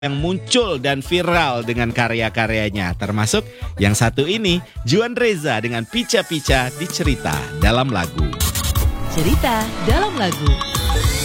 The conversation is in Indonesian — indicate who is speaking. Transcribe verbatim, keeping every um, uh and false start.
Speaker 1: yang muncul dan viral dengan karya-karyanya, termasuk yang satu ini, Juan Reza dengan Pica Pica di Cerita Dalam Lagu.
Speaker 2: Cerita Dalam Lagu.